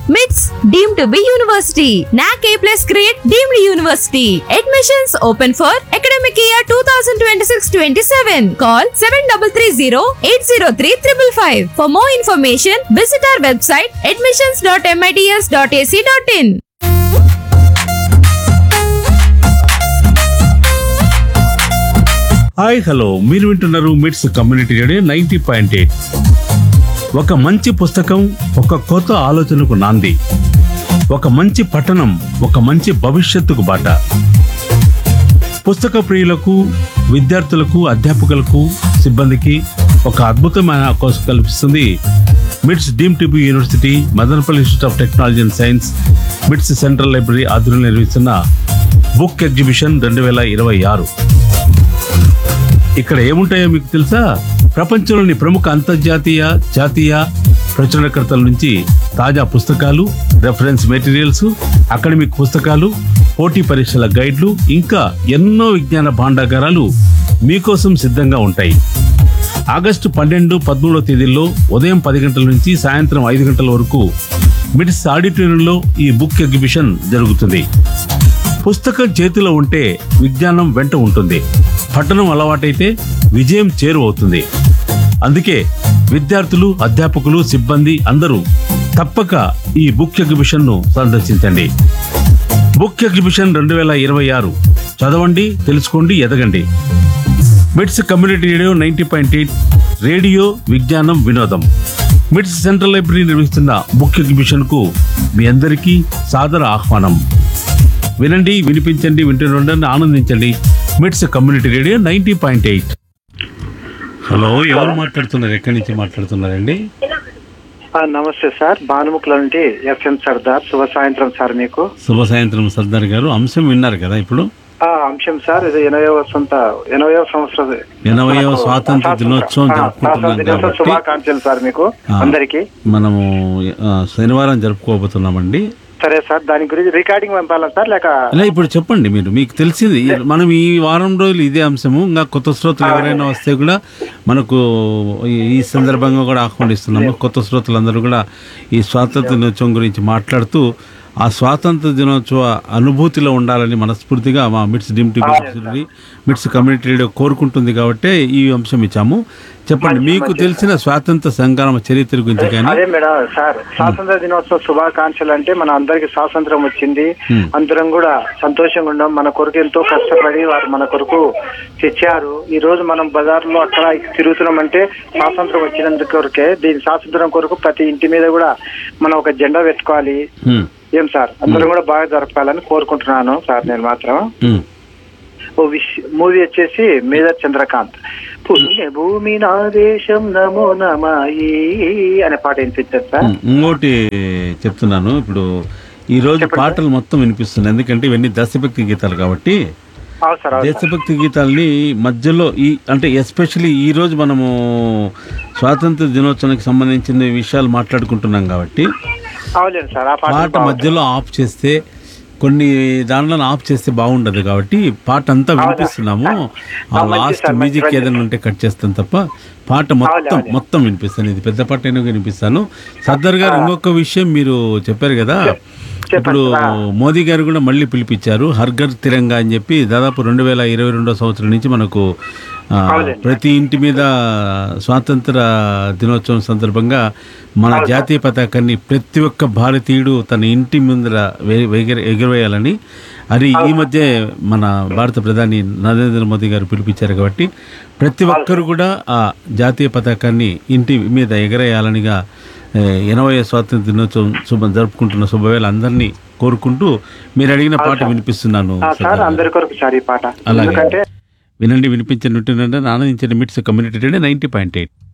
MITS deemed to be university. NAC A+ grade deemed university. Admissions open for academic year 2026-27. Call 7330-803-555. For more information, visit our website admissions.mits.ac.in. Hi hello, మీరు వింటున్నారు మిట్స్ community radio 90.8. ఒక మంచి పుస్తకం ఒక కొత్త ఆలోచనకు నాంది. ఒక మంచి పఠనం ఒక మంచి భవిష్యత్తుకు బాట. పుస్తక ప్రియులకు, విద్యార్థులకు, అధ్యాపకులకు, సిబ్బందికి ఒక అద్భుతమైన అవకాశం కల్పిస్తుంది మిట్స్ deem to be university, Madanapalle institute of technology and science, మిట్స్ సెంట్రల్ లైబ్రరీ ఆధ్వర్యంలో నిర్వహిస్తున్న బుక్ ఎగ్జిబిషన్ 2026. ఇక్కడ ఏముంటాయో మీకు తెలుసా? ప్రపంచంలోని ప్రముఖ అంతర్జాతీయ, జాతీయ ప్రచురణకర్తల నుంచి తాజా పుస్తకాలు, రెఫరెన్స్ మెటీరియల్స్, అకాడమిక్ పుస్తకాలు, పోటీ పరీక్షల గైడ్లు, ఇంకా ఎన్నో విజ్ఞాన భాండాగారాలు మీకోసం సిద్ధంగా ఉంటాయి. ఆగస్టు 12, 13 తేదీల్లో ఉదయం 10 గంటల నుంచి సాయంత్రం 5 గంటల వరకు మిట్స్ ఆడిటోరియంలో ఈ బుక్ ఎగ్జిబిషన్ జరుగుతుంది. పుస్తకం చేతిలో ఉంటే విజ్ఞానం వెంట ఉంటుంది. పఠనం అలవాటైతే విజయం చేరువవుతుంది. అందుకే విద్యార్థులు, అధ్యాపకులు, సిబ్బంది అందరూ తప్పక ఈ బుక్ ఎగ్జిబిషన్ ను సందర్శించండి. Book exhibition 2026. చదవండి, తెలుసుకోండి, ఎదగండి. మిట్స్ కమ్యూనిటీ రేడియో 90.8, రేడియో విజ్ఞానం వినోదం. మిట్స్ సెంట్రల్ లైబ్రరీ నిర్వహిస్తున్న బుక్ ఎగ్జిబిషన్ కు మీ అందరికీ సాదర ఆహ్వానం. వినండి, వినిపించండి, వింటుండండి, ఆనందించండి. మిట్స్ కమ్యూనిటీ రేడియో 90.8. హలో, ఎవరు మాట్లాడుతున్నారు? ఎక్కడి నుంచి మాట్లాడుతున్నారండి? నమస్తే సార్, భానుముఖుల నుండి ఎఫ్ఎం సర్దార్. శుభ సాయంత్రం సార్. మీకు శుభ సాయంత్రం సర్దార్ గారు. అంశం విన్నారు కదా ఇప్పుడు? అంశం సార్, ఇది 80వ సంవత్సరం 80వ స్వాతంత్ర దినోత్సవం జరుపుకుంటున్నాం కాబట్టి శుభాకాంక్షలు సార్ మీకు అందరికి. మనము శనివారం జరుపుకోబోతున్నామండి. సరే సార్, దాని గురించి రికార్డింగ్ పంపాలా సార్ లేక? ఇప్పుడు చెప్పండి, మీకు తెలిసింది. మనం ఈ వారం రోజులు ఇదే అంశము. ఇంకా కొత్త శ్రోతలు ఎవరైనా వస్తే కూడా మనకు ఈ సందర్భంగా కూడా ఆహ్వానిస్తున్నాము. కొత్త శ్రోతలందరూ కూడా ఈ స్వాతంత్ర దినోత్సవం గురించి మాట్లాడుతూ ఆ స్వాతంత్ర దినోత్సవ అనుభూతిలో ఉండాలని మనస్ఫూర్తిగా మా మిట్స్ డీమ్ టు బి యూనివర్సిటీ, మిట్స్ కమ్యూనిటీ రేడియో కోరుకుంటుంది కాబట్టి ఈ అంశం ఇచ్చాము. చెప్పండి, మీకు తెలిసిన స్వాతంత్ర సంగ్రామ చరిత్ర గురించి. కానీ అదే మేడం సార్, స్వాతంత్ర దినోత్సవ శుభాకాంక్షలు అంటే మన అందరికి స్వాతంత్రం వచ్చింది, అందరం కూడా సంతోషంగా ఉన్నాం. మన కొరకు ఎంతో కష్టపడి వారు మన కొరకు తెచ్చారు. ఈ రోజు మనం బజార్లో అక్కడ తిరుగుతున్నాం అంటే స్వాతంత్రం వచ్చినందుకు కొరకే. దీని స్వాతంత్రం కొరకు ప్రతి ఇంటి మీద కూడా మనం ఒక జెండా పెట్టుకోవాలి. ఏం సార్, అందరం కూడా బాగా జరపాలని కోరుకుంటున్నాను సార్. నేను మాత్రం మూవీ వచ్చేసి మేజర్ చంద్రకాంత్, పుణ్య భూమి నా దేశం నమో నమాయి అనే పాట వినిపించారు సార్. ఇంకోటి చెప్తున్నాను, ఇప్పుడు ఈ రోజు పాటలు మొత్తం వినిపిస్తున్నాయి, ఎందుకంటే ఇవన్నీ దేశభక్తి గీతాలు కాబట్టి. దేశభక్తి గీతాలని మధ్యలో అంటే ఎస్పెషల్లీ ఈ రోజు మనము స్వాతంత్ర దినోత్సవానికి సంబంధించిన విషయాలు మాట్లాడుకుంటున్నాం కాబట్టి పాట మధ్యలో ఆఫ్ చేస్తే, కొన్ని దానిలో ఆఫ్ చేస్తే బాగుండదు కాబట్టి పాట అంతా వినిపిస్తున్నాము. ఆ లాస్ట్ మ్యూజిక్ ఏదైనా ఉంటే కట్ చేస్తాను తప్ప పాట మొత్తం వినిపిస్తాను. ఇది పెద్ద పాట అయినా వినిపిస్తాను. సర్దార్ గారు, ఇంకొక విషయం మీరు చెప్పారు కదా, ఇప్పుడు మోదీ గారు కూడా మళ్ళీ పిలిపించారు హర్ ఘర్ తిరంగా అని చెప్పి. దాదాపు 2022 సంవత్సరం నుంచి మనకు ప్రతి ఇంటి మీద స్వాతంత్ర దినోత్సవం సందర్భంగా మన జాతీయ పతాకాన్ని ప్రతి ఒక్క భారతీయుడు తన ఇంటి ముందర ఎగురవేయాలని అది ఈ మధ్య మన భారత ప్రధాని నరేంద్ర మోదీ గారు పిలిపించారు కాబట్టి ప్రతి ఒక్కరు కూడా ఆ జాతీయ పతాకాన్ని ఇంటి మీద ఎగరేయాలనిగా 80వ స్వాతంత్ర దినోత్సవం జరుపుకుంటున్న శుభవేళ అందరినీ కోరుకుంటూ మీరు అడిగిన పాట వినిపిస్తున్నాను. అలాగే వినండి, వినిపించండి, ఆనందించండి. మిట్స్ కమ్యూనిటీ రేడియో 90.8.